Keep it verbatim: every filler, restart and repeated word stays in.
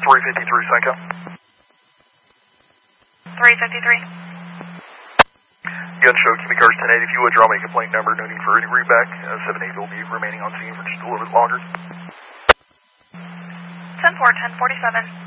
three fifty-three, Senko. three fifty-three. Gun show, keep me cars ten eight. If you would, draw me a complaint number, no need for any readback. Uh, seven eight will be remaining on scene for just a little bit longer. ten four, ten forty-seven.